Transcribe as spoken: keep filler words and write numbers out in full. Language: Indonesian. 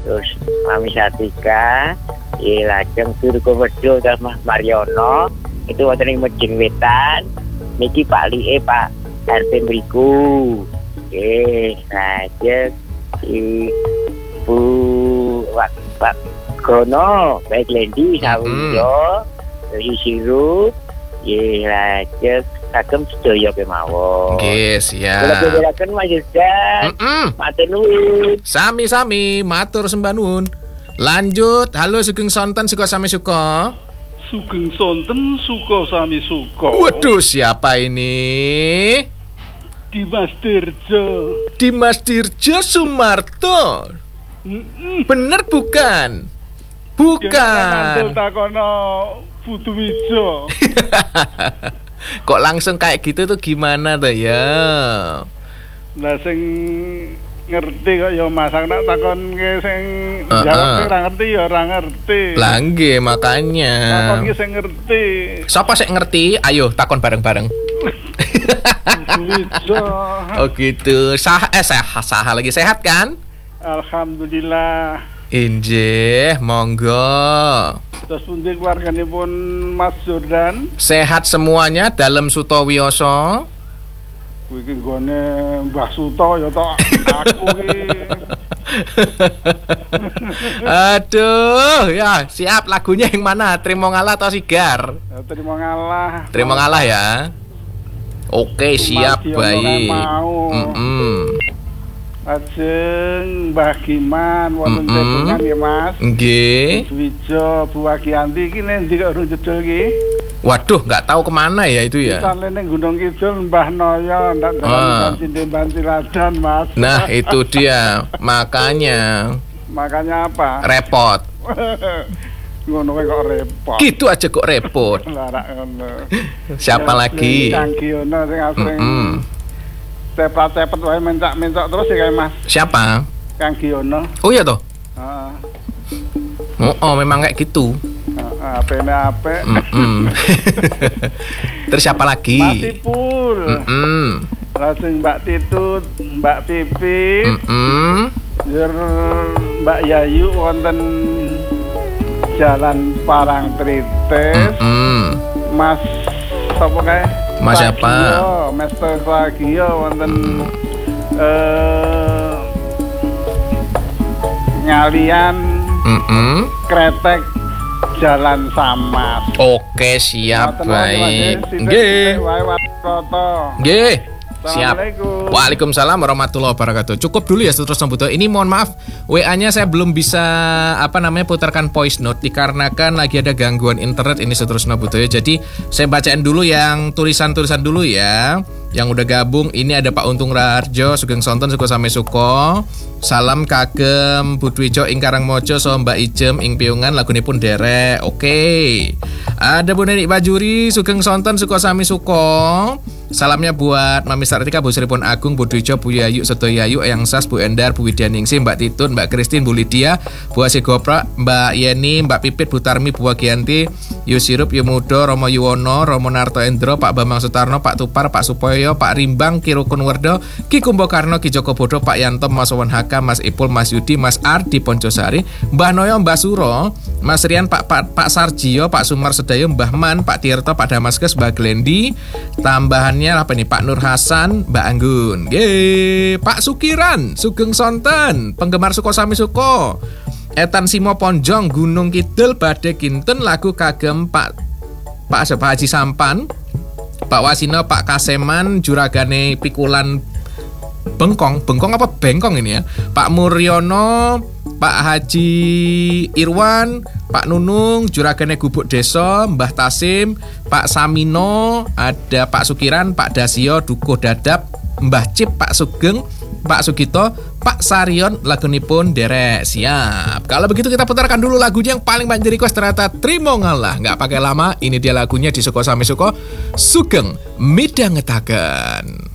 terus Mami Satika, ya lajeng Durga Wedho sama Mariono itu wonten ing Mejing Wetan. Niki Pak Lie Pak R T mriku. Nggih, lajeng Ibu Pak Pak Gono, baik Lendi Sawujo, Isiru, nggih lajeng kagem sedaya kemawon. Nggih, siap. Kula kudhaken Mas Yusdan. Heeh. Matur nuwun. Sami-sami, matur sembah nuwun. Lanjut, halo Sugeng Sonten suka sami suka. Sugeng Sonten suka sami suka. Waduh, siapa ini? Dimas Dirjo. Dimas Dirjo Sumarto. Mm-mm. Bener bukan? Bukan. Takono Putu Wijo. Kok langsung kayak gitu tuh gimana tuh ya? Lah sing ngerti kok ya masak nak takon ke sing Uh-uh. jawab ora ngerti ya ora ngerti. Lah nggih makanya. Takon ki sing ngerti. Sapa sing ngerti? Ayo takon bareng-bareng. Putu Wijo. Oh gitu. Sah eh sehat sah lagi sehat kan? Alhamdulillah. Injih, monggo. Terus pundi keluarganipun Mas Jordan? Sehat semuanya dalam Sutowiyoso. Kuwi iki nggone Mbah Suto ya tok aku iki. Aduh, ya siap lagunya yang mana? Trimo ngalah atau sigar? Ya, terima ngalah. Trimo ngalah ya. Oke, siap, baik. Mm-mm. Lajeng Mbah Giman wonten Mm-mm. tepungan ya Mas. Nggih. Wijo Bu Agianti iki nendi kok urung jedul iki? Waduh, nggak tahu kemana ya itu ya. Salene Gunung Kidul Mbah Noyo ndak Ah. dalan Cinde Bantiladan Mas. Nah, itu dia. Makanya Makanya apa? repot. Ngono wae kok repot. Gitu aja kok repot. Lah rak ngono. Siapa Ya, lagi? Kang Giono sing asring Mm-mm. cepet-cepet wae mencak-mencak terus ya kayak Mas. Siapa? Kang Giono. Oh iya toh. Heeh. Oh, oh memang kayak gitu. Heeh, apene apik. Mm-mm. Terus siapa Mas lagi? Ipul. Mm-mm. Lajeng Mbak Titut, Mbak Pipit, Mm-mm. Jur Mbak Yayu wonten Jalan Parangtritis. Mm-mm. Mas sapa kae? Mas siapa? Sagio, Master Sagio wonten eh Ngalian Mm-mm. Kretek Jalan Samas. Oke, siap, Ngoten wae, Mas. baik. Sithik-sithik Nggih. wae Waroto. Nggih. Siap. Assalamualaikum. Waalaikumsalam warahmatullahi wabarakatuh. Cukup dulu ya Sutros Nobuto. Ini mohon maaf, W A-nya saya belum bisa apa namanya putarkan voice note dikarenakan lagi ada gangguan internet ini Sutros Nobuto ya. Jadi saya bacain dulu yang tulisan-tulisan dulu ya. Yang udah gabung ini ada Pak Untung Raharjo, Sugeng Sonten Suko Same Suko. Salam kagem Budwijo ing Karangmojo so Mbak Ijem ing Piungan lagunipun derek. Oke. Ada Bu Nenek Bajuri, Sugeng Sonten Suko Same Suko. Salamnya buat Mami Sartika, Bu Sripun Agung, Bu Dwijo, Bu Yayu, Seto Yayu, Eyang Sas, Bu Endar, Bu Widyaningsih, Mbak Titun, Mbak Kristin, Bu Lydia, Bu Asigopra, Mbak Yeni, Mbak Pipit, Bu Tarmi, Bu Wagianti, Yusirup, Yumudo, Romo Yuwono, Romo Narto Endro, Pak Bambang Sutarno, Pak Tupar, Pak Supoyo, Pak Rimbang, Ki Rukun Werdo, Ki Kumbokarno, Ki Joko Bodo, Pak Yanto, Mas Wawan Haka, Mas Ipul, Mas Yudi, Mas Ardi Poncosari, Mbah Noyo, Mbah Suro, Mas Rian, Pak Pak, Pak Sarjio, Pak Sumar Sedayo, Mbah Man, Pak Tirto, Pak Damaskes, Mbah Glendi. Tambahannya apa nih? Pak Nur Hasan, Mbak Anggun. Yeay, Pak Sukiran, Sugeng Sonten, penggemar Suko Sami Suko. Etan Simo Ponjong, Gunung Kidul, Badhe Kinten, lagu kagem Pak Pak Pak Haji Sampan, Pak Wasino, Pak Kaseman, Juragane Pikulan Bengkong, Bengkong apa Bengkong ini ya? Pak Muryono, Pak Haji Irwan, Pak Nunung, Juragane Gubuk Deso, Mbah Tasim, Pak Samino, ada Pak Sukiran, Pak Dasio, Dukuh Dadap, Mbah Cip, Pak Sugeng, Pak Sugito, Pak Sarion, lagunipun derek. Siap. Kalau begitu kita putarkan dulu lagunya yang paling banyak di request ternyata Trimo Ngalah. Nggak pakai lama, ini dia lagunya di Suko Sami Suko, Sugeng Midangetaken.